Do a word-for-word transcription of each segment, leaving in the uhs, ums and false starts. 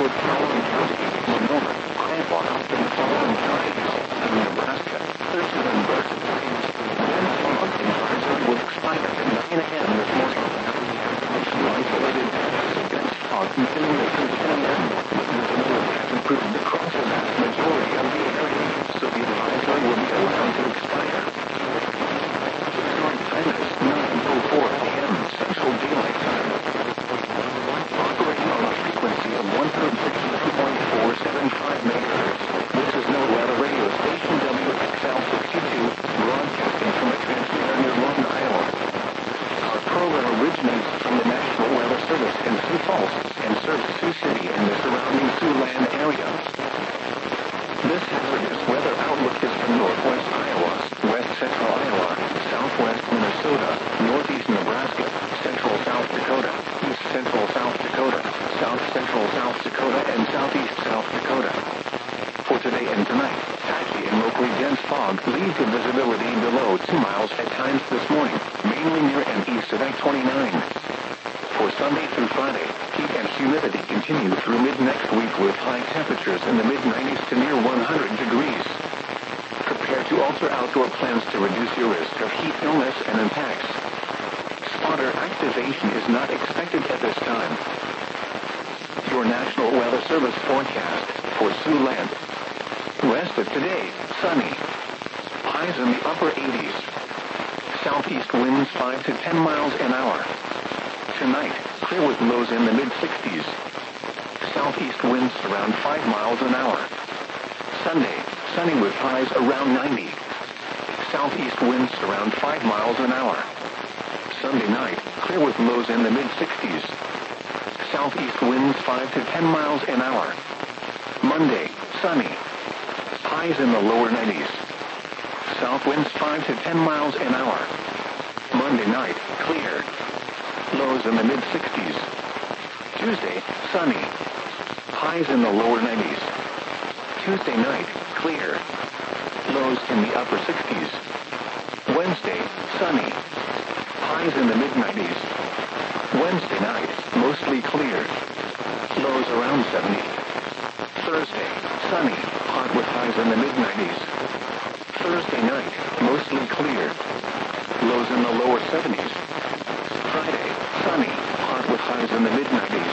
with following counties: Monona, Crampon, and following counties in Nebraska. thirty-one birds. Then fog and drizzle will expire at nine a m this morning. Isolated dense fog continuing through ten a m But visibility has improved across the vast majority of the area, so the advisory will be allowed to expire. Current time is nine oh four a m Central Daylight Time. Operating on a frequency of one hundred sixty-two point four seven five megahertz. This is No Weather Radio Station W X L sixty-two, broadcasting from a transmitter near Long Island. Our program originates from the National Weather Service in Sioux Falls and serves Sioux City and the surrounding Siouxland area. This hazardous weather outlook is from northwest Iowa, west central Iowa, southwest Minnesota, northeast Nebraska, central South Dakota, east central South Dakota, south central South Dakota, and southeast South Dakota. For today and tonight, patchy and locally dense fog leads to visibility below two miles at times this morning, mainly near and east of I twenty-nine. For Sunday through Friday, heat and humidity continue through mid-next week with high temperatures in the mid nineties to near one hundred degrees. Prepare to alter outdoor plans to reduce your risk of heat illness and impacts. Spotter activation is not expected at this time. Your National Weather Service forecast for Siouxland. West of today, sunny. Highs in the upper eighties. Southeast winds five to ten miles an hour. Tonight, clear with lows in the mid-sixties. Southeast winds around five miles an hour. Sunday, sunny with highs around ninety. Southeast winds around five miles an hour. Sunday night, clear with lows in the mid-sixties. Southeast winds five to ten miles an hour. Monday, sunny. Highs in the lower nineties. South winds five to ten miles an hour. Monday night, clear. Lows in the mid-sixties. Tuesday, sunny. Highs in the lower nineties. Tuesday night, clear. Lows in the upper sixties. Wednesday, sunny. Highs in the mid-nineties. Wednesday night, mostly clear. Lows around seventy. Thursday, sunny. Hot with highs in the mid-nineties. Thursday night, mostly clear. Lows in the lower seventies. Friday, sunny. Hot with highs in the mid-nineties.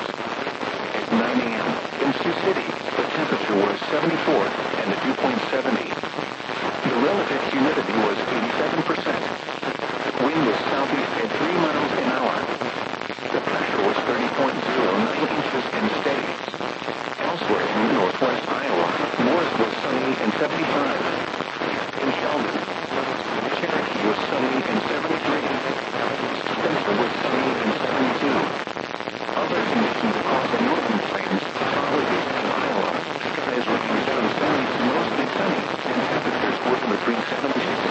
At nine a m in Sioux City, the temperature was seventy-four and the dew point seven